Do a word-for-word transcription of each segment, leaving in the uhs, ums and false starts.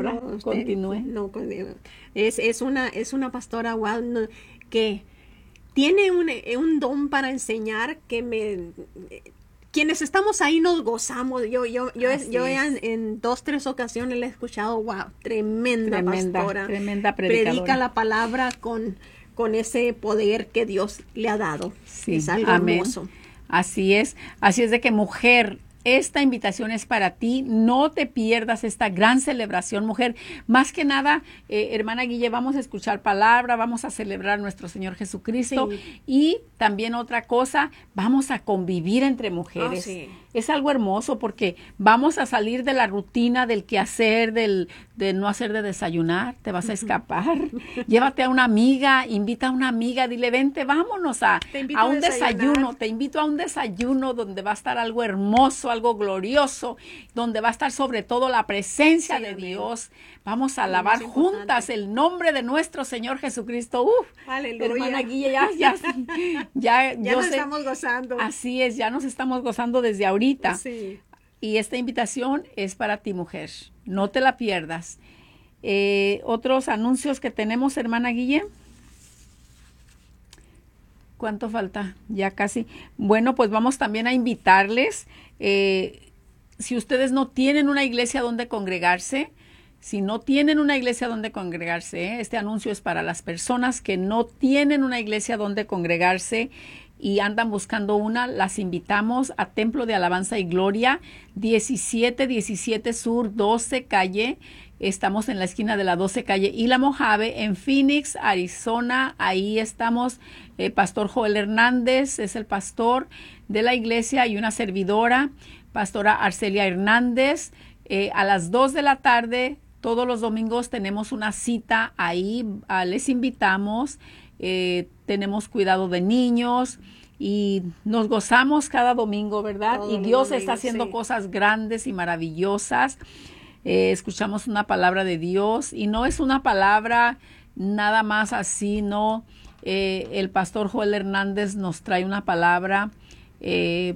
pastora, no, usted, continúe. No, es, es, una, es una pastora wow, no, que tiene un, un don para enseñar que me... Quienes estamos ahí nos gozamos. Yo, yo, yo, yo en, en dos, tres ocasiones le he escuchado, wow, tremenda, tremenda pastora. Tremenda predicadora. Predica la palabra con, con ese poder que Dios le ha dado. Sí, es algo amén. hermoso. Así es. Así es de que, mujer, esta invitación es para ti. No te pierdas esta gran celebración, mujer. Más que nada, eh, hermana Guille, vamos a escuchar palabra, vamos a celebrar a nuestro Señor Jesucristo. Sí. Y también otra cosa, vamos a convivir entre mujeres. Oh, sí. Es algo hermoso porque vamos a salir de la rutina del quehacer, del de no hacer de desayunar, te vas a escapar. Llévate a una amiga, invita a una amiga, dile, vente, vámonos a, a un desayuno. Te invito a un desayuno donde va a estar algo hermoso, algo glorioso, donde va a estar sobre todo la presencia sí, de amén. Dios. Vamos a alabar juntas el nombre de nuestro Señor Jesucristo. Uf, aleluya. Hermana Guille, ya, ya, ya, ya yo nos sé, estamos gozando. Así es, ya nos estamos gozando desde ahorita. Sí. Y esta invitación es para ti, mujer. No te la pierdas. Eh, otros anuncios que tenemos, hermana Guille. ¿Cuánto falta? Ya casi. Bueno, pues vamos también a invitarles. Eh, si ustedes no tienen una iglesia donde congregarse, si no tienen una iglesia donde congregarse, ¿eh? Este anuncio es para las personas que no tienen una iglesia donde congregarse y andan buscando una, las invitamos a Templo de Alabanza y Gloria, diecisiete diecisiete Sur, doce Calle. Estamos en la esquina de la doce Calle y la Mojave, en Phoenix, Arizona. Ahí estamos. Eh, Pastor Joel Hernández es el pastor de la iglesia y una servidora, Pastora Arcelia Hernández. Eh, a las dos de la tarde, todos los domingos tenemos una cita ahí. Uh, les invitamos. Eh, tenemos cuidado de niños y nos gozamos cada domingo, ¿verdad? Todo y Dios domingo, está haciendo sí. cosas grandes y maravillosas. Eh, escuchamos una palabra de Dios y no es una palabra nada más así, no. Eh, el pastor Joel Hernández nos trae una palabra eh,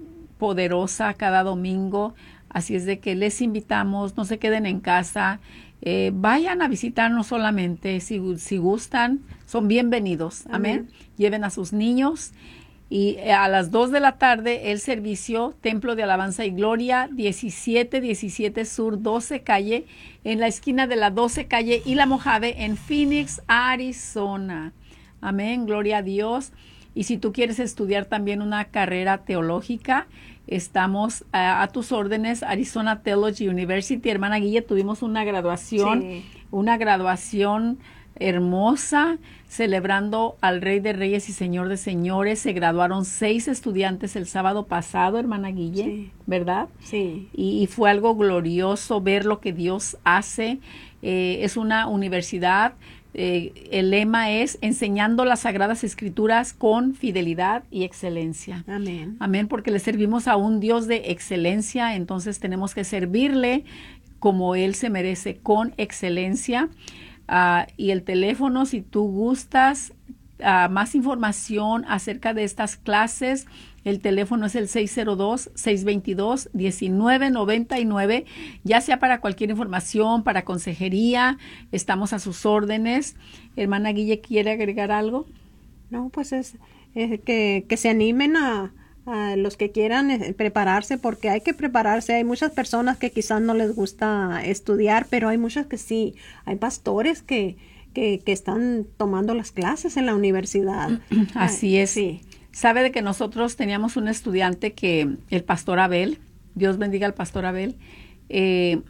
poderosa cada domingo. Así es de que les invitamos, no se queden en casa. Eh, vayan a visitarnos solamente, si, si gustan, son bienvenidos, amén. amén. Lleven a sus niños y a las dos de la tarde el servicio Templo de Alabanza y Gloria, diecisiete diecisiete Sur, doce Calle, en la esquina de la doce Calle y la Mojave en Phoenix, Arizona, amén, gloria a Dios. Y si tú quieres estudiar también una carrera teológica, estamos a, a tus órdenes, Arizona Theology University. Hermana Guille, tuvimos una graduación, sí. una graduación hermosa, celebrando al Rey de Reyes y Señor de Señores. Se graduaron seis estudiantes el sábado pasado, hermana Guille, sí. ¿verdad? Sí. Y, y fue algo glorioso ver lo que Dios hace. Eh, es una universidad. Eh, el lema es enseñando las Sagradas Escrituras con fidelidad y excelencia. Amén. Amén, porque le servimos a un Dios de excelencia, entonces tenemos que servirle como Él se merece, con excelencia. Uh, y el teléfono, si tú gustas uh, más información acerca de estas clases, el teléfono es el seis cero dos, seis dos dos, uno nueve nueve nueve, ya sea para cualquier información, para consejería, estamos a sus órdenes. Hermana Guille, ¿quiere agregar algo? No, pues es, es que, que se animen a, a los que quieran eh, prepararse, porque hay que prepararse. Hay muchas personas que quizás no les gusta estudiar, pero hay muchas que sí. Hay pastores que, que, que están tomando las clases en la universidad. Así es. Sí. Sabe de que nosotros teníamos un estudiante que, el pastor Abel, Dios bendiga al pastor Abel, eh,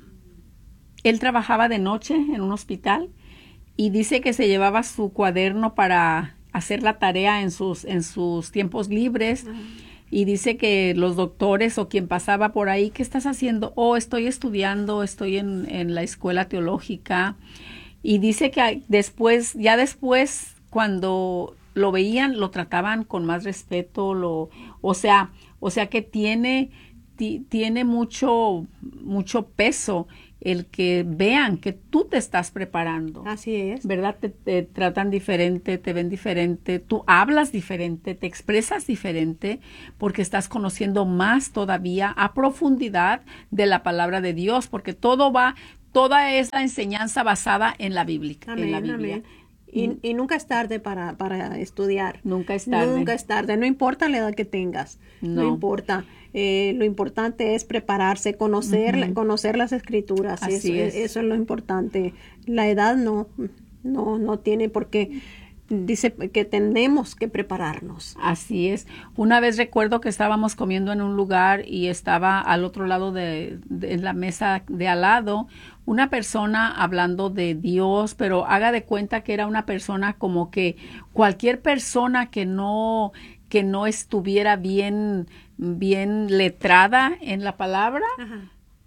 él trabajaba de noche en un hospital y dice que se llevaba su cuaderno para hacer la tarea en sus, en sus tiempos libres. Uh-huh. Y dice que los doctores o quien pasaba por ahí, ¿qué estás haciendo? Oh, estoy estudiando, estoy en, en la escuela teológica. Y dice que después, ya después, cuando lo veían, lo trataban con más respeto, lo, o sea, o sea que tiene, ti, tiene mucho, mucho peso el que vean que tú te estás preparando. Así es. ¿Verdad? Te, te tratan diferente, te ven diferente, tú hablas diferente, te expresas diferente, porque estás conociendo más todavía a profundidad de la palabra de Dios, porque todo va, toda esa enseñanza basada en la Biblia. Amén, en la Biblia. amén. Y, y nunca es tarde para, para estudiar. Nunca es tarde. Nunca es tarde. No importa la edad que tengas. No, No. importa. Eh, lo importante es prepararse, conocer, Ujú. conocer las escrituras. Así eso, es. eso es lo importante. La edad no, no, no tiene por qué. Dice que tenemos que prepararnos. Así es. Una vez recuerdo que estábamos comiendo en un lugar y estaba al otro lado de, de la mesa de al lado una persona hablando de Dios, pero haga de cuenta que era una persona como que cualquier persona que no que no estuviera bien bien letrada en la palabra, Ajá.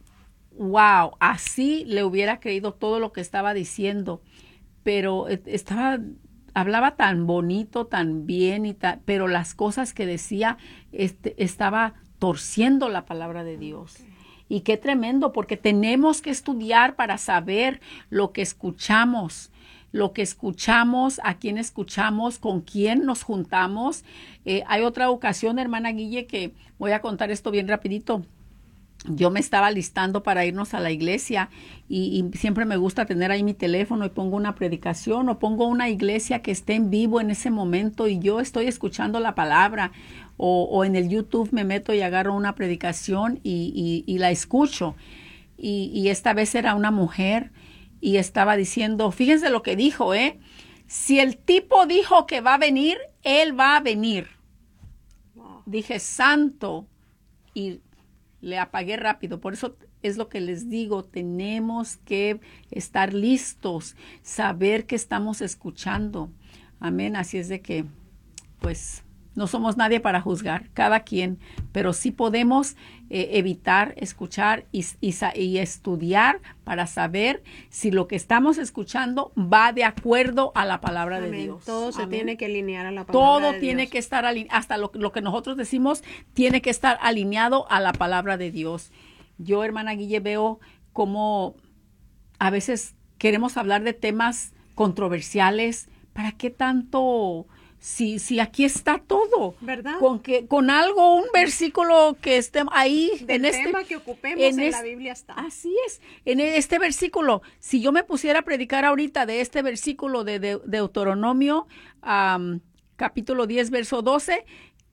wow, así le hubiera creído todo lo que estaba diciendo, pero eh, estaba hablaba tan bonito, tan bien, y ta- pero las cosas que decía este, estaba torciendo la palabra de Dios. Y qué tremendo, porque tenemos que estudiar para saber lo que escuchamos, lo que escuchamos, a quién escuchamos, con quién nos juntamos. Eh, hay otra ocasión, hermana Guille, que voy a contar esto bien rapidito. Yo me estaba listando para irnos a la iglesia y, y siempre me gusta tener ahí mi teléfono y pongo una predicación o pongo una iglesia que esté en vivo en ese momento y yo estoy escuchando la palabra o, o en el YouTube me meto y agarro una predicación y, y, y la escucho. Y, y esta vez era una mujer y estaba diciendo, fíjense lo que dijo, ¿eh? Si el tipo dijo que va a venir, él va a venir. Wow. Dije, santo, y le apagué rápido. Por eso es lo que les digo, tenemos que estar listos, saber que estamos escuchando. Amén. Así es de que, pues, no somos nadie para juzgar, cada quien, pero sí podemos eh, evitar escuchar y, y, y estudiar para saber si lo que estamos escuchando va de acuerdo a la palabra Amén. de Dios. Todo se Amén. tiene que alinear a la palabra Todo de tiene Dios. que estar alineado, hasta lo, lo que nosotros decimos tiene que estar alineado a la palabra de Dios. Yo, hermana Guille, veo cómo a veces queremos hablar de temas controversiales. ¿Para qué tanto? Si, si aquí está todo, ¿Verdad? Con que con algo, un versículo que esté ahí Del en este tema que ocupemos en en es- la Biblia está. Así es, en este versículo, si yo me pusiera a predicar ahorita de este versículo de, de- Deuteronomio, am, capítulo diez, verso doce,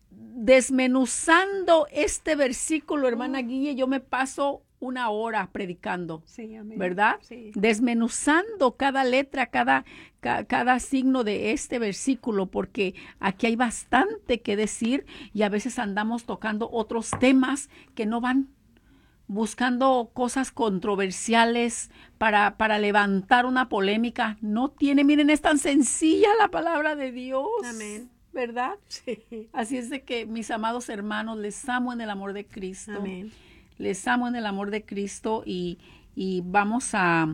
desmenuzando este versículo, hermana Guille, yo me paso una hora predicando. Sí, amén. ¿Verdad? Sí. Desmenuzando cada letra, cada, ca- cada signo de este versículo, porque aquí hay bastante que decir y a veces andamos tocando otros temas que no van, buscando cosas controversiales para, para levantar una polémica. No tiene, miren, es tan sencilla la palabra de Dios. Amén. ¿Verdad? Sí. Así es de que, mis amados hermanos, les amo en el amor de Cristo. Amén. Les amo en el amor de Cristo y, y vamos a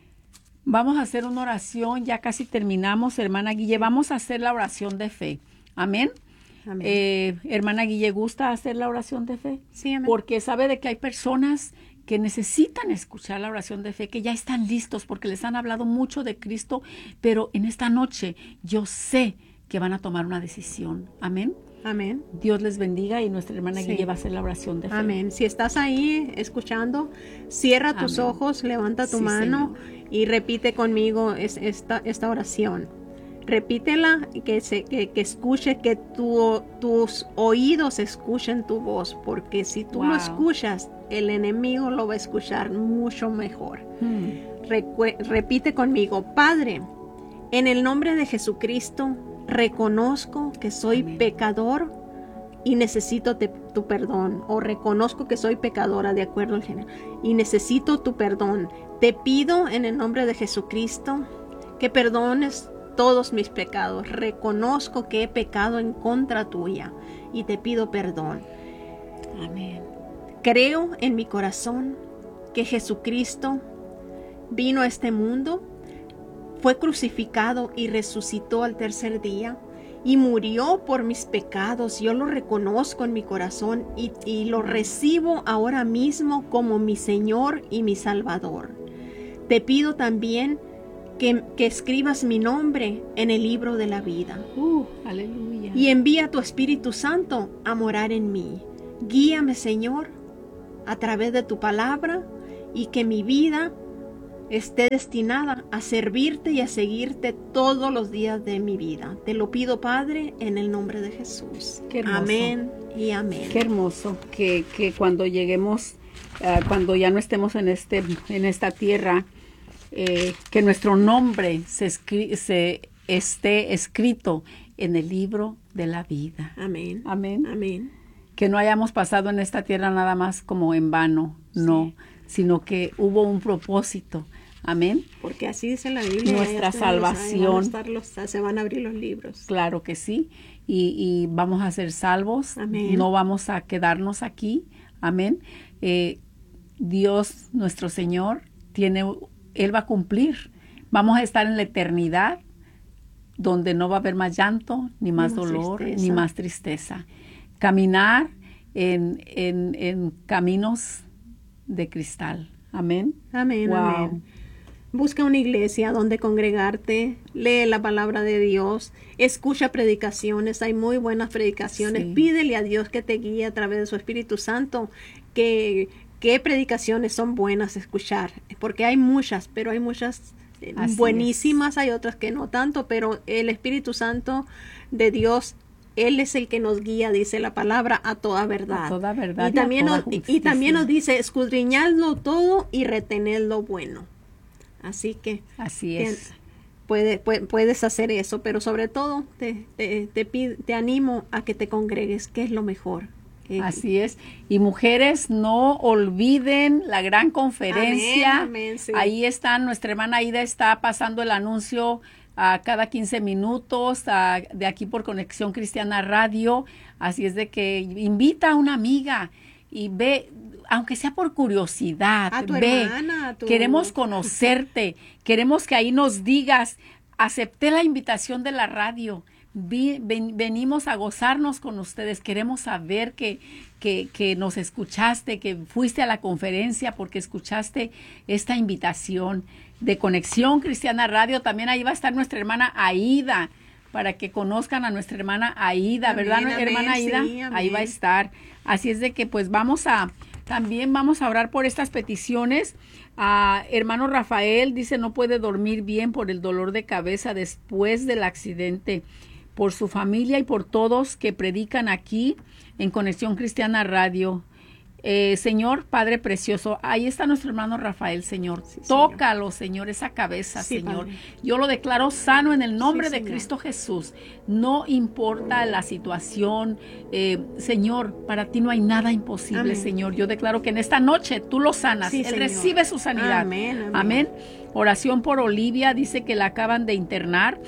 vamos a hacer una oración. Ya casi terminamos, hermana Guille. Vamos a hacer la oración de fe. Amén. Amén. Eh, hermana Guille, ¿gusta hacer la oración de fe? Sí, amén. Porque sabe de que hay personas que necesitan escuchar la oración de fe, que ya están listos porque les han hablado mucho de Cristo, pero en esta noche yo sé que van a tomar una decisión. Amén. Amén. Dios les bendiga y nuestra hermana Sí. Guille va a hacer la oración de fe. Amén. Si estás ahí escuchando, cierra tus Amén. ojos, levanta tu Sí, mano Señor. y repite conmigo es- esta, esta oración. Repítela y que, se, que, que escuche, que tu, tus oídos escuchen tu voz, porque si tú lo Wow. escuchas, el enemigo lo va a escuchar mucho mejor. Hmm. Recue- repite conmigo, Padre, en el nombre de Jesucristo, reconozco que soy Amén. pecador y necesito te- tu perdón, o reconozco que soy pecadora de acuerdo al género y necesito tu perdón. Te pido en el nombre de Jesucristo que perdones todos mis pecados. Reconozco que he pecado en contra tuya y te pido perdón. Amén. Creo en mi corazón que Jesucristo vino a este mundo, fue crucificado y resucitó al tercer día y murió por mis pecados. Yo lo reconozco en mi corazón y, y lo recibo ahora mismo como mi Señor y mi Salvador. Te pido también que, que escribas mi nombre en el libro de la vida Uh, aleluya. y envía tu Espíritu Santo a morar en mí. Guíame, Señor, a través de tu palabra y que mi vida esté destinada a servirte y a seguirte todos los días de mi vida. Te lo pido, Padre, en el nombre de Jesús. Qué hermoso. Amén y amén. Qué hermoso que, que cuando lleguemos, uh, cuando ya no estemos en, este, en esta tierra, eh, que nuestro nombre se, escri se esté escrito en el libro de la vida. Amén. Amén. Amén. Que no hayamos pasado en esta tierra nada más como en vano, sí. No, sino que hubo un propósito. Amén. Porque así dice la Biblia. Nuestra salvación. Van a los, se van a abrir los libros. Claro que sí. Y, y vamos a ser salvos. Amén. No vamos a quedarnos aquí. Amén. Eh, Dios, nuestro Señor, tiene, Él va a cumplir. Vamos a estar en la eternidad, donde no va a haber más llanto, ni más, más dolor, tristeza. ni más tristeza. Caminar en, en, en caminos de cristal. Amén. Amén, wow. amén. Busca una iglesia donde congregarte, lee la palabra de Dios, escucha predicaciones, hay muy buenas predicaciones. Sí. Pídele a Dios que te guíe a través de su Espíritu Santo, que qué predicaciones son buenas escuchar, porque hay muchas, pero hay muchas Así buenísimas, es. Hay otras que no tanto, pero el Espíritu Santo de Dios, Él es el que nos guía, dice la palabra, a toda verdad. A toda verdad. Y también, nos, y también nos dice, escudriñadlo todo y retened lo bueno. Así que Así es. Puede, puede, puedes hacer eso, pero sobre todo te, te, te, te, te animo a que te congregues, que es lo mejor. Así es. Y mujeres, no olviden la gran conferencia. Amén, amén, sí. Ahí está, nuestra hermana Aida está pasando el anuncio a cada quince minutos a, de aquí por Conexión Cristiana Radio. Así es de que invita a una amiga y ve, aunque sea por curiosidad, a tu ve, hermana, a tu... queremos conocerte, queremos que ahí nos digas, acepté la invitación de la radio. Vi, ven, venimos a gozarnos con ustedes, queremos saber que, que, que nos escuchaste, que fuiste a la conferencia porque escuchaste esta invitación de Conexión Cristiana Radio. También ahí va a estar nuestra hermana Aida, para que conozcan a nuestra hermana Aida, amén, ¿verdad, amén, hermana Aida? Sí, ahí va a estar. Así es de que pues vamos a, también vamos a orar por estas peticiones. Uh, hermano Rafael dice no puede dormir bien por el dolor de cabeza después del accidente, por su familia y por todos que predican aquí en Conexión Cristiana Radio. Eh, Señor, Padre precioso, ahí está nuestro hermano Rafael, Señor. Sí, Tócalo, Señor, esa cabeza, sí, Señor. Padre. Yo lo declaro sano en el nombre sí, de Señor. Cristo Jesús. No importa la situación, eh, Señor, para ti no hay nada imposible, amén. Señor. Yo declaro que en esta noche tú lo sanas. Sí, Él Señor. Recibe su sanidad. Amén, amén. Amén. Oración por Olivia, dice que la acaban de internar.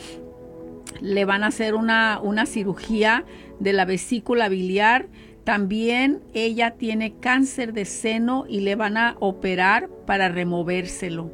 Le van a hacer una, una cirugía de la vesícula biliar. También ella tiene cáncer de seno y le van a operar para removérselo.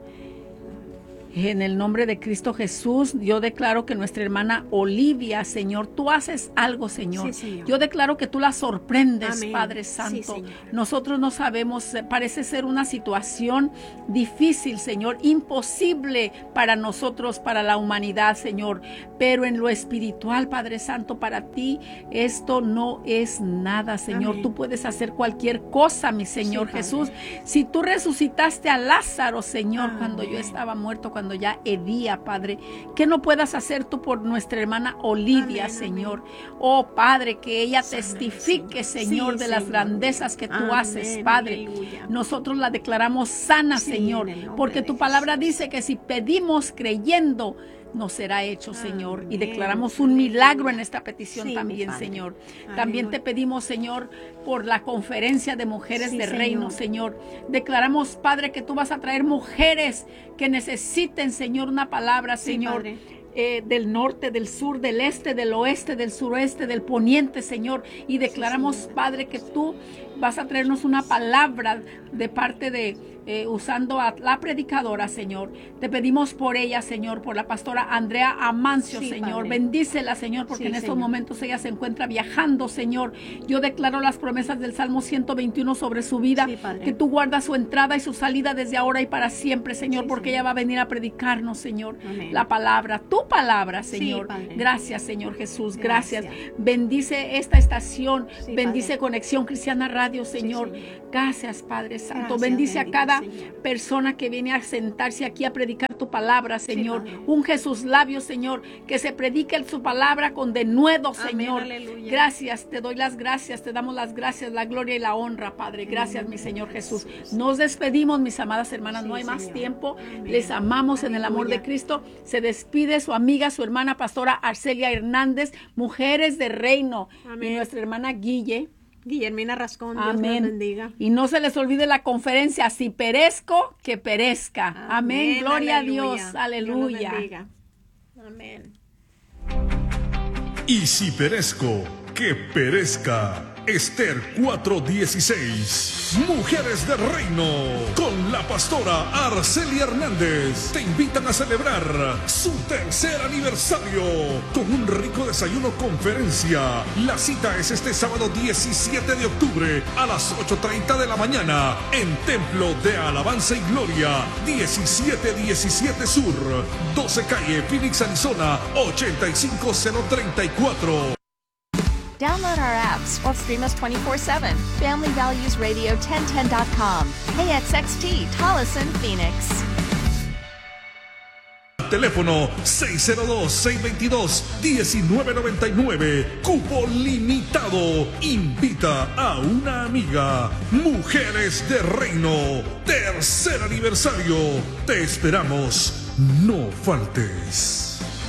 En el nombre de Cristo Jesús, yo declaro que nuestra hermana Olivia, Señor, tú haces algo, Señor. Sí, Señor. Yo declaro que tú la sorprendes, amén. Padre Santo. Sí, nosotros no sabemos, parece ser una situación difícil, Señor, imposible para nosotros, para la humanidad, Señor. Pero en lo espiritual, Padre Santo, para ti esto no es nada, Señor. Amén. Tú puedes hacer cualquier cosa, mi Señor sí, Jesús. Si tú resucitaste a Lázaro, Señor, amén. Cuando yo estaba muerto, cuando ya hedía, Padre, que no puedas hacer tú por nuestra hermana Olivia, amén, Señor. Amén. Oh, Padre, que ella sí, testifique, Señor, sí, de las Señor. Grandezas que tú amén, haces, Padre. Aleluya. Nosotros la declaramos sana, sí, Señor, porque tu palabra Jesús. Dice que si pedimos creyendo, nos será hecho, Señor. Amén. Y declaramos un milagro en esta petición sí, también, Señor. Amén. También te pedimos, Señor, por la conferencia de mujeres sí, de Señor. Reino, Señor. Declaramos, Padre, que tú vas a traer mujeres que necesiten, Señor, una palabra, sí, Señor. Eh, del norte, del sur, del este, del oeste, del suroeste, del poniente, Señor. Y declaramos, sí, Padre, que tú vas a traernos una palabra de parte de, eh, usando a la predicadora, Señor. Te pedimos por ella, Señor, por la pastora Andrea Amancio, sí, Señor. Padre. Bendícela, Señor, porque sí, en estos Señor. Momentos ella se encuentra viajando, Señor. Yo declaro las promesas del Salmo ciento veintiuno sobre su vida, sí, que tú guardas su entrada y su salida desde ahora y para siempre, Señor, sí, porque Señor. Ella va a venir a predicarnos, Señor, amén. La palabra, tu tu palabra, Señor. Sí, Gracias, Señor Jesús. Gracias. Gracias. Bendice esta estación. Sí, Bendice Padre. Conexión Cristiana Radio, Señor. Sí, Señor. Gracias, Padre Santo. Gracias, Bendice a bendito cada Señor. persona que viene a sentarse aquí a predicar tu palabra, Señor. Padre. Unge sus labios, Señor. Que se predique su palabra con denuedo, Amén, Señor. aleluya. Gracias. Te doy las gracias. Te damos las gracias, la gloria y la honra, Padre. Gracias, mi Señor Jesús. Nos despedimos, mis amadas hermanas. Sí, no hay más Señor. tiempo. Amén. Les amamos en el amor de Aleluya. Cristo. Se despide su amiga, su hermana pastora Arcelia Hernández, Mujeres de Reino. Amén. Y nuestra hermana Guille. Guillermina Rascón, Dios les Amén. bendiga. Y no se les olvide la conferencia, si perezco, que perezca. Amén. Amén, Gloria aleluya. a Dios. Aleluya. Dios los bendiga. Amén. Y si perezco, que perezca. Esther cuatro dieciséis. Mujeres de Reino con la pastora Arcelia Hernández te invitan a celebrar su tercer aniversario con un rico desayuno conferencia. La cita es este sábado diecisiete de octubre a las ocho treinta de la mañana en Templo de Alabanza y Gloria, diecisiete diecisiete Sur, doce Calle, Phoenix, Arizona, ochenta y cinco cero treinta y cuatro. Download our apps or stream us twenty-four seven. Family Values Radio ten ten dot com. K X X T, Tolleson, Phoenix. Teléfono seis cero dos, seis dos dos, uno nueve nueve nueve. Cupo limitado. Invita a una amiga. Mujeres de Reino. Tercer aniversario. Te esperamos. No faltes.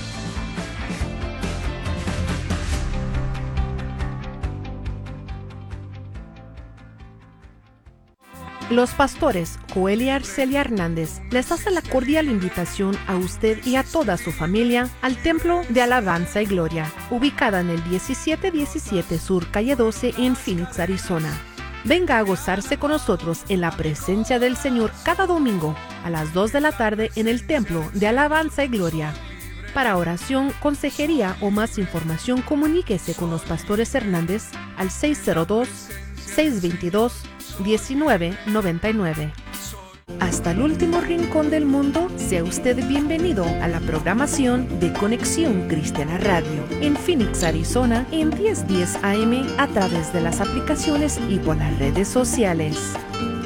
Los pastores Joel y Arcelia Hernández les hace la cordial invitación a usted y a toda su familia al Templo de Alabanza y Gloria, ubicada en el diecisiete diecisiete Sur, calle doce en Phoenix, Arizona. Venga a gozarse con nosotros en la presencia del Señor cada domingo a las dos de la tarde en el Templo de Alabanza y Gloria. Para oración, consejería o más información, comuníquese con los pastores Hernández al seis cero dos, seis dos dos, diecinueve noventa y nueve. Hasta el último rincón del mundo, sea usted bienvenido a la programación de Conexión Cristiana Radio en Phoenix, Arizona, en diez diez A M a través de las aplicaciones y por las redes sociales.